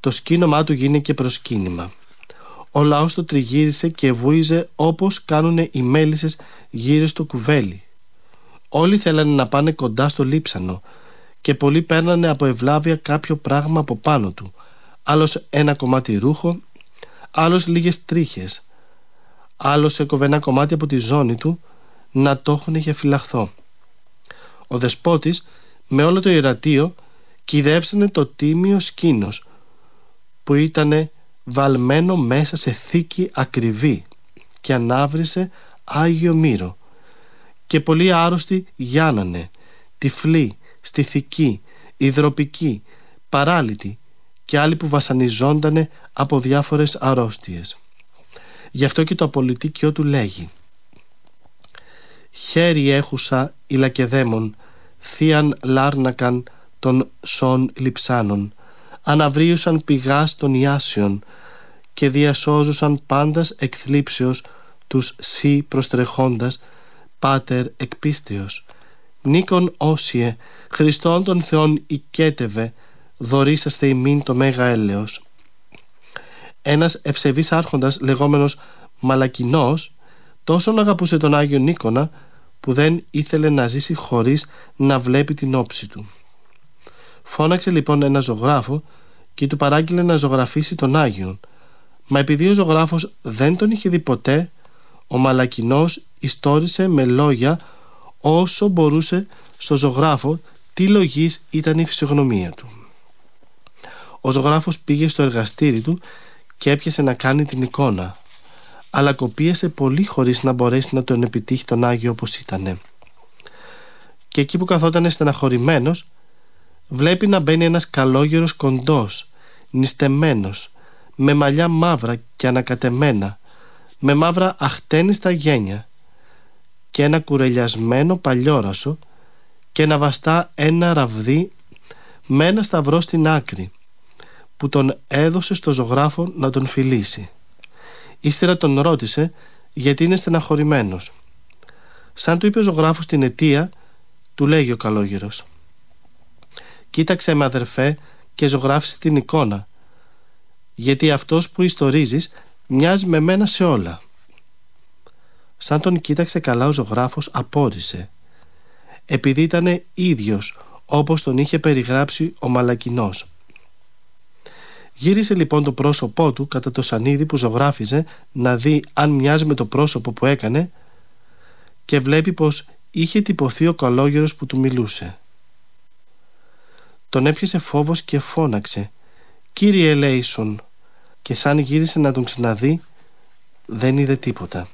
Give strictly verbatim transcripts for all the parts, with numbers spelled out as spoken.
το σκήνομά του γίνηκε προσκύνημα. Ο λαός το τριγύρισε και βούιζε όπως κάνουνε οι μέλισσες γύρω στο κουβέλι. Όλοι θέλανε να πάνε κοντά στο λείψανο και πολλοί παίρνανε από ευλάβεια κάποιο πράγμα από πάνω του, άλλος ένα κομμάτι ρούχο, άλλος λίγες τρίχες, άλλος έκοβε ένα κομμάτι από τη ζώνη του να το έχουνε για φυλαχθό. Ο δεσπότης με όλο το ιερατείο κυδέψανε το τίμιο σκήνος που ήτανε βαλμένο μέσα σε θήκη ακριβή και ανάβρισε Άγιο Μύρο, και πολλοί άρρωστοι γιάννανε, τυφλοί, στιθικοί, υδροπικοί, παράλυτοι και άλλοι που βασανιζόντανε από διάφορες αρρώστιες. Γι' αυτό και το απολυτίκιο του λέγει: «Χέρι έχουσα η Λακεδαίμων, θείαν λάρνακαν των σών λειψάνων, αναβρίουσαν πηγάς των Ιάσιων και διασώζουσαν πάντας εκθλίψεως τους σύ προστρεχόντας, πάτερ εκπίστεως. Νίκον όσιε, Χριστόν των Θεών οικέτευε, δωρήσαστε ημίν το μέγα έλεος». Ένας ευσεβής άρχοντας λεγόμενος Μαλακινός τόσον αγαπούσε τον Άγιο Νίκονα που δεν ήθελε να ζήσει χωρίς να βλέπει την όψη του. Φώναξε λοιπόν ένα ζωγράφο και του παράγγειλε να ζωγραφίσει τον Άγιον, μα επειδή ο ζωγράφος δεν τον είχε δει ποτέ, ο Μαλακινός ιστόρισε με λόγια όσο μπορούσε στο ζωγράφο τι λογής ήταν η φυσιογνωμία του. Ο ζωγράφος πήγε στο εργαστήρι του και έπιασε να κάνει την εικόνα, αλλά κοπίασε πολύ χωρίς να μπορέσει να τον επιτύχει τον Άγιο όπως ήτανε. Και εκεί που καθότανε στεναχωρημένος, βλέπει να μπαίνει ένας καλόγερος κοντός, νηστεμένος, με μαλλιά μαύρα και ανακατεμένα, με μαύρα αχτένιστα γένια και ένα κουρελιασμένο παλιόρασο και να βαστά ένα ραβδί με ένα σταυρό στην άκρη, που τον έδωσε στο ζωγράφο να τον φιλήσει. Ύστερα τον ρώτησε γιατί είναι στεναχωρημένος. Σαν του είπε ο ζωγράφος την αιτία, του λέγει ο καλόγερος: «Κοίταξε με αδερφέ και ζωγράφισε την εικόνα, γιατί αυτός που ιστορίζεις μοιάζει με μένα σε όλα». Σαν τον κοίταξε καλά ο ζωγράφος απόρρισε, επειδή ήταν ίδιος όπως τον είχε περιγράψει ο Μαλακινός. Γύρισε λοιπόν το πρόσωπό του κατά το σανίδι που ζωγράφιζε να δει αν μοιάζει με το πρόσωπο που έκανε, και βλέπει πως είχε τυπωθεί ο καλόγερος που του μιλούσε. Τον έπιασε φόβος και φώναξε: «Κύριε ελέησον», και σαν γύρισε να τον ξαναδεί, δεν είδε τίποτα.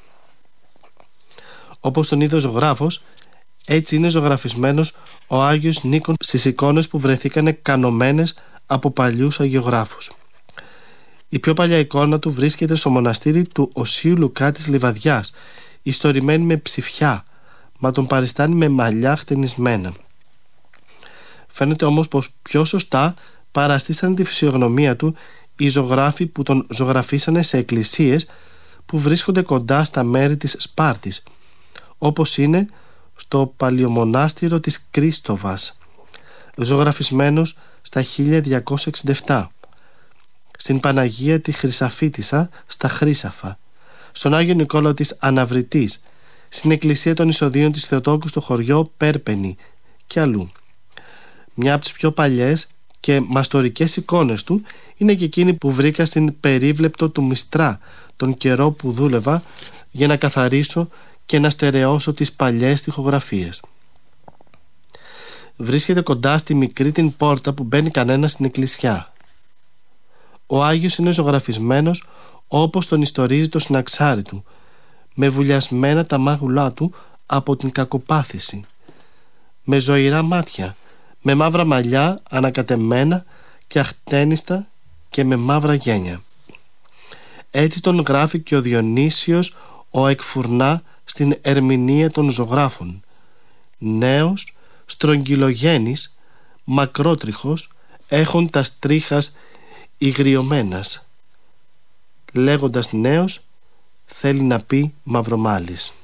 Όπως τον είδε ο ζωγράφος, έτσι είναι ζωγραφισμένος ο Άγιος Νίκον στις εικόνες που βρεθήκανε κανωμένες από παλιούς αγιογράφους. Η πιο παλιά εικόνα του βρίσκεται στο μοναστήρι του Οσίου Λουκά της Λιβαδιάς, ιστορημένη με ψηφιά, μα τον παριστάνει με μαλλιά χτενισμένα. Φαίνεται όμως πως πιο σωστά παραστήσαν τη φυσιογνωμία του οι ζωγράφοι που τον ζωγραφίσανε σε εκκλησίες που βρίσκονται κοντά στα μέρη της Σπάρτης, όπως είναι στο παλιομονάστηρο της Κρίστοβας, ζωγραφισμένος στα χίλια διακόσια εξήντα επτά, στην Παναγία τη Χρυσαφίτισσα στα Χρύσαφα, στον Άγιο Νικόλαο της Αναβριτής, στην Εκκλησία των Εισοδείων της Θεοτόκου στο χωριό Πέρπενη και αλλού. Μια από τις πιο παλιές και μαστορικές εικόνες του είναι και εκείνη που βρήκα στην περίβλεπτο του Μιστρά τον καιρό που δούλευα για να καθαρίσω και να στερεώσω τις παλιές στιχογραφίες. Βρίσκεται κοντά στη μικρή την πόρτα που μπαίνει κανένα στην εκκλησιά. Ο Άγιος είναι ζωγραφισμένος όπως τον ιστορίζει το συναξάρι του, με βουλιασμένα τα μάγουλά του από την κακοπάθηση, με ζωηρά μάτια, με μαύρα μαλλιά ανακατεμένα και αχτένιστα και με μαύρα γένια. Έτσι τον γράφει και ο Διονύσιος ο Εκφουρνά στην ερμηνεία των ζωγράφων: «Νέος, στρογγυλογένης, μακρότριχος, έχων τα στρίχας υγριωμένας». Λέγοντας νέος θέλει να πει μαυρομάλης.